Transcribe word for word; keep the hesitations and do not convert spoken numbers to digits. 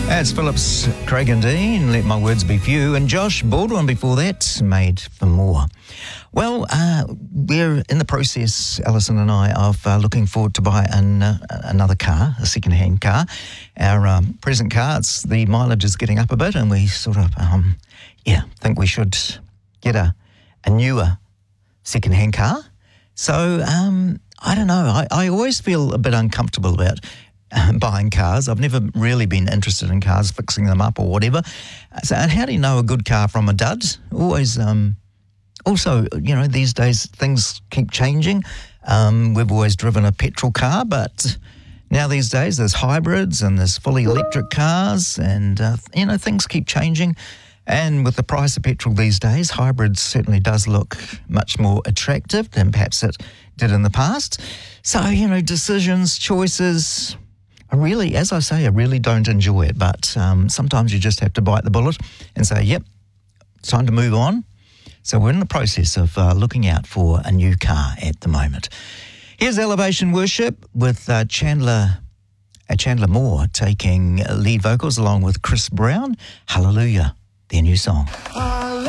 That's Phillips, Craig and Dean, Let My Words Be Few, and Josh Baldwin before that, Made for More. Well, uh, we're in the process, Alison and I, of uh, looking forward to buy an, uh, another car, a second-hand car. Our um, present car, it's, the mileage is getting up a bit, and we sort of, um, yeah, think we should get a, a newer second-hand car. So, um, I don't know, I, I always feel a bit uncomfortable about buying cars. I've never really been interested in cars, fixing them up or whatever. So, and how do you know a good car from a dud? Always, um, also, you know, these days things keep changing. Um, we've always driven a petrol car, but now these days there's hybrids and there's fully electric cars, and, uh, you know, things keep changing. And with the price of petrol these days, hybrids certainly does look much more attractive than perhaps it did in the past. So, you know, decisions, choices, I really, as I say, I really don't enjoy it, but um, sometimes you just have to bite the bullet and say, yep, it's time to move on. So we're in the process of uh, looking out for a new car at the moment. Here's Elevation Worship with uh, Chandler, uh, Chandler Moore taking lead vocals along with Chris Brown. Hallelujah, their new song.